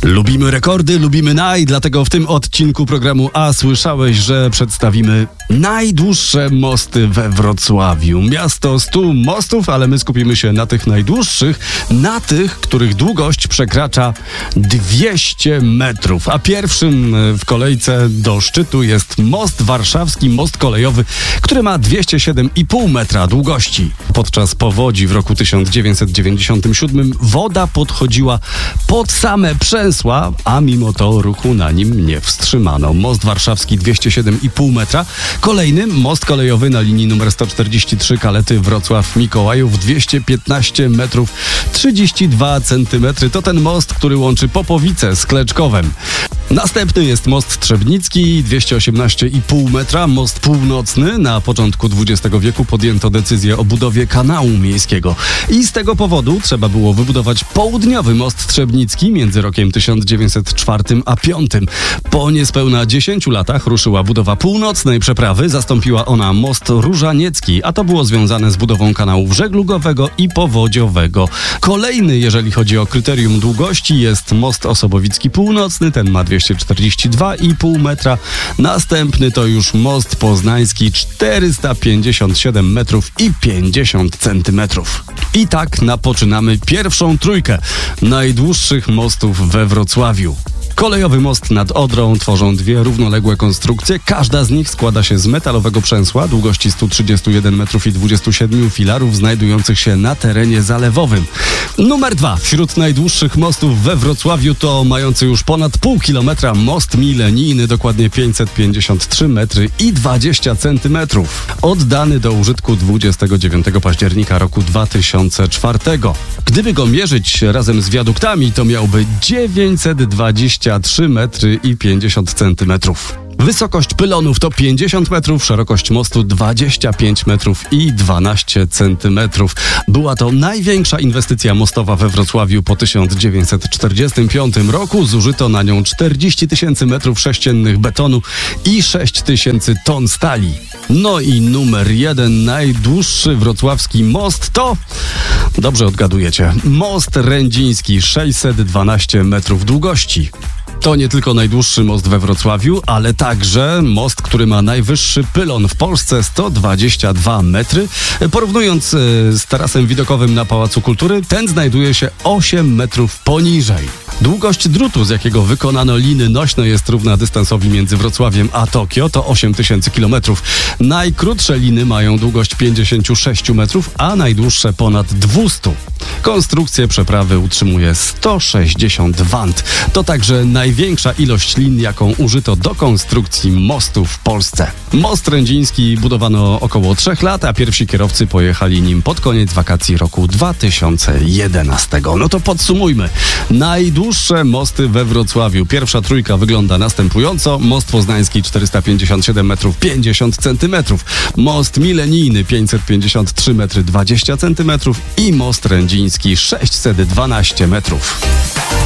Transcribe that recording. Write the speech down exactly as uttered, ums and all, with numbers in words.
Lubimy rekordy, lubimy naj, dlatego w tym odcinku programu A słyszałeś, że przedstawimy najdłuższe mosty we Wrocławiu. Miasto stu mostów, ale my skupimy się na tych najdłuższych, na tych, których długość przekracza dwieście metrów. A pierwszym w kolejce do szczytu jest most warszawski, most kolejowy, który ma dwieście siedem i pół metra długości. Podczas powodzi w roku tysiąc dziewięćset dziewięćdziesiątym siódmym woda podchodziła pod same przęsła, a mimo to ruchu na nim nie wstrzymano. Most warszawski dwieście siedem i pół metra. Kolejny most kolejowy na linii numer sto czterdzieści trzy Kalety Wrocław-Mikołajów dwieście piętnaście metrów trzydzieści dwa centymetry. To ten most, który łączy Popowice z Kleczkowem. Następny jest most Trzebnicki, dwieście osiemnaście i pół metra. Most północny. Na początku dwudziestego wieku podjęto decyzję o budowie kanału miejskiego. I z tego powodu trzeba było wybudować południowy most Trzebnicki między rokiem tysiąc dziewięćset czwartym a piątym. Po niespełna dziesięciu latach ruszyła budowa północnej przeprawy. Zastąpiła ona most Różaniecki, a to było związane z budową kanałów żeglugowego i powodziowego. Kolejny, jeżeli chodzi o kryterium długości, jest most Osobowicki Północny. Ten ma dwieście czterdzieści dwa i pół metra. Następny to już most poznański, czterysta pięćdziesiąt siedem metrów i pięćdziesiąt centymetrów. I tak napoczynamy pierwszą trójkę najdłuższych mostów we Wrocławiu. Kolejowy most nad Odrą tworzą dwie równoległe konstrukcje. Każda z nich składa się z metalowego przęsła długości sto trzydzieści jeden metrów i dwudziestu siedmiu filarów znajdujących się na terenie zalewowym. Numer dwa wśród najdłuższych mostów we Wrocławiu to mający już ponad pół kilometra most milenijny, dokładnie pięćset pięćdziesiąt trzy metry i dwadzieścia centymetrów. Oddany do użytku dwudziestego dziewiątego października roku dwa tysiące czwartego. Gdyby go mierzyć razem z wiaduktami, to miałby dziewięćset dwadzieścia trzy metry i pięćdziesiąt centymetrów. Wysokość pylonów to pięćdziesiąt metrów, szerokość mostu dwadzieścia pięć metrów i dwanaście centymetrów. Była to największa inwestycja mostowa we Wrocławiu po tysiąc dziewięćset czterdziestym piątym roku. Zużyto na nią czterdzieści tysięcy metrów sześciennych betonu i sześć tysięcy ton stali. No i numer jeden, najdłuższy wrocławski most to... Dobrze odgadujecie. Most Rędziński, sześćset dwanaście metrów długości. To nie tylko najdłuższy most we Wrocławiu, ale także most, który ma najwyższy pylon w Polsce, sto dwadzieścia dwa metry. Porównując z tarasem widokowym na Pałacu Kultury, ten znajduje się osiem metrów poniżej. Długość drutu, z jakiego wykonano liny nośne, jest równa dystansowi między Wrocławiem a Tokio, to osiem tysięcy kilometrów. Najkrótsze liny mają długość pięćdziesiąt sześć metrów, a najdłuższe ponad dwieście. Konstrukcję przeprawy utrzymuje sto sześćdziesiąt want. To także największa ilość lin, jaką użyto do konstrukcji mostu w Polsce. Most Rędziński budowano około trzech lat, a pierwsi kierowcy pojechali nim pod koniec wakacji roku dwa tysiące jedenastego. No to podsumujmy. Najdłuższe mosty we Wrocławiu. Pierwsza trójka wygląda następująco. Most poznański czterysta pięćdziesiąt siedem metrów pięćdziesiąt centymetrów. Most milenijny pięćset pięćdziesiąt trzy metry dwadzieścia centymetrów i most Rędziński sześćset dwanaście metrów.